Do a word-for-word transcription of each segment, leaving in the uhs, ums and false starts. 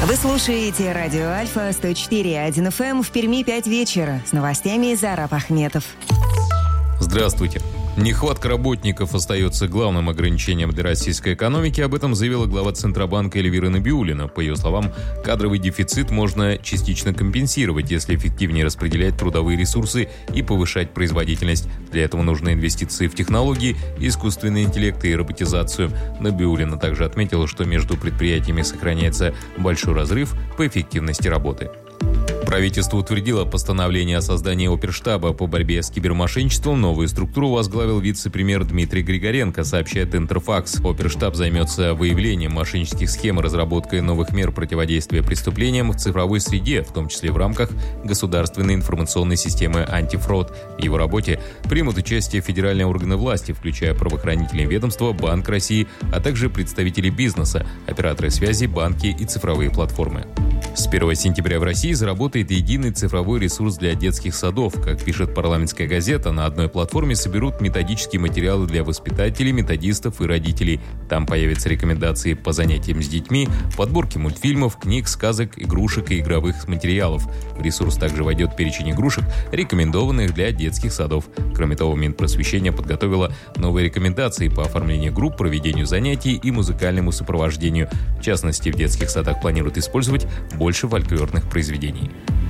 Вы слушаете радио Альфа сто четыре и один эф эм в Перми пять вечера. С новостями Зараб Ахметов. Здравствуйте. Нехватка работников остается главным ограничением для российской экономики. Об этом заявила глава Центробанка Эльвира Набиуллина. По ее словам, кадровый дефицит можно частично компенсировать, если эффективнее распределять трудовые ресурсы и повышать производительность. Для этого нужны инвестиции в технологии, искусственный интеллект и роботизацию. Набиуллина также отметила, что между предприятиями сохраняется большой разрыв по эффективности работы. Правительство утвердило постановление о создании оперштаба по борьбе с кибермошенничеством. Новую структуру возглавил вице-премьер Дмитрий Григоренко, сообщает Интерфакс. Оперштаб займется выявлением мошеннических схем и разработкой новых мер противодействия преступлениям в цифровой среде, в том числе в рамках государственной информационной системы «Антифрод». В его работе примут участие федеральные органы власти, включая правоохранительные ведомства, Банк России, а также представители бизнеса, операторы связи, банки и цифровые платформы. С первого сентября в России заработает единый цифровой ресурс для детских садов. Как пишет парламентская газета, на одной платформе соберут методические материалы для воспитателей, методистов и родителей. Там появятся рекомендации по занятиям с детьми, подборки мультфильмов, книг, сказок, игрушек и игровых материалов. В ресурс также войдет перечень игрушек, рекомендованных для детских садов. Кроме того, Минпросвещение подготовило новые рекомендации по оформлению групп, проведению занятий и музыкальному сопровождению. В частности, в детских садах планируют использовать больше фольклорных произведений.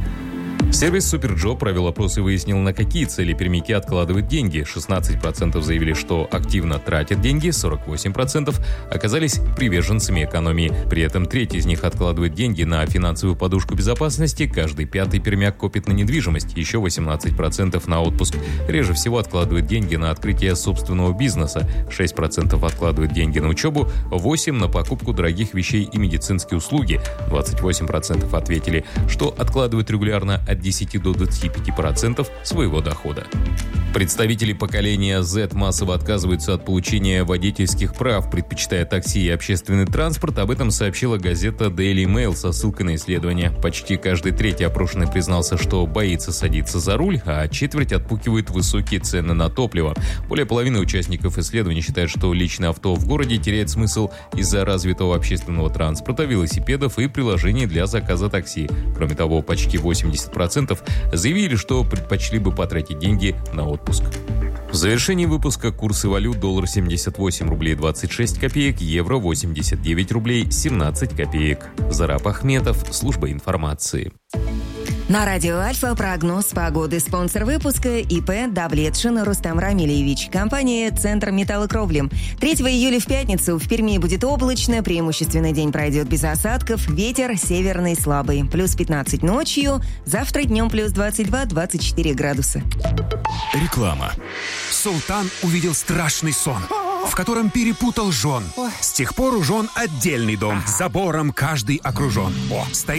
Сервис Суперджоп провел опрос и выяснил, на какие цели пермяки откладывают деньги. шестнадцать процентов заявили, что активно тратят деньги, сорок восемь процентов оказались приверженцами экономии. При этом треть из них откладывает деньги на финансовую подушку безопасности, каждый пятый пермяк копит на недвижимость, еще восемнадцать процентов на отпуск. Реже всего откладывают деньги на открытие собственного бизнеса, шесть процентов откладывают деньги на учебу, восемь процентов на покупку дорогих вещей и медицинские услуги, двадцать восемь процентов ответили, что откладывают регулярно от десяти до двадцати пяти процентов своего дохода. Представители поколения Z массово отказываются от получения водительских прав, предпочитая такси и общественный транспорт. Об этом сообщила газета Daily Mail со ссылкой на исследование. Почти каждый третий опрошенный признался, что боится садиться за руль, а четверть отпугивает высокие цены на топливо. Более половины участников исследования считают, что личное авто в городе теряет смысл из-за развитого общественного транспорта, велосипедов и приложений для заказа такси. Кроме того, почти восемьдесят процентов заявили, что предпочли бы потратить деньги на отпуск. В завершении выпуска курсы валют: доллар семьдесят восемь рублей двадцать шесть копеек, евро восемьдесят девять рублей семнадцать копеек. Зараб Ахметов, служба информации. На радио Альфа прогноз погоды. Спонсор выпуска ИП Давлетшин Рустам Рамилевич. Компания «Центр металлокровли». третьего июля в пятницу в Перми будет облачно. Преимущественный день пройдет без осадков. Ветер северный слабый. Плюс пятнадцать ночью. Завтра днем плюс двадцать два - двадцать четыре градуса. Реклама. Султан увидел страшный сон, в котором перепутал жен. С тех пор у жен отдельный дом. Забором каждый окружен. Стоит